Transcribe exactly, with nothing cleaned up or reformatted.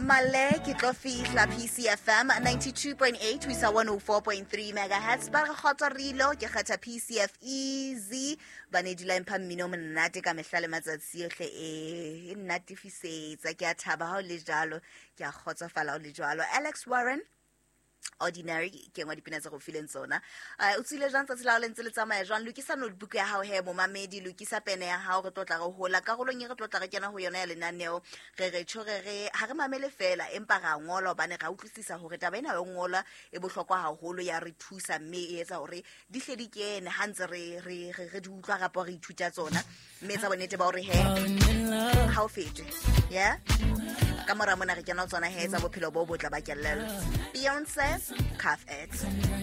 male ke tlo fihla P C F M ninety-two point eight wisa one oh four point three megahertz ba re khotsa rilo ke kgetha P C F easy ba ne di line pha mmino monate ka mehla le matsatsi yohle e nnatifisetse ke a thaba ha o le jalo ke a khotsafala o le jalo. Alex Warren Ordinary ke ngwa dipina tse go fileng tsona uh, o tsile jang tsa tsela o lentse le tsamaya jang lokisa notebook ya hao he mo mamedi lokisa pene ya hao re tlotla re hola ka golong e re tlotla re kena ho yona ya lenaneo re re tshore re ha re mamele fela empa ga ngola bane ga utlwisisa hore taba ena e ngola e bohlokwa haholo ya re thusa mme e etsa hore di hle di kene ha ntse re re re di utlwa gape re ithuta tsona mme tsa bonete ba hore he ha o fete yeah ka mora mona re kena tsona he tsa bophelo bo botla ba kellelo Beyonce Cuff It.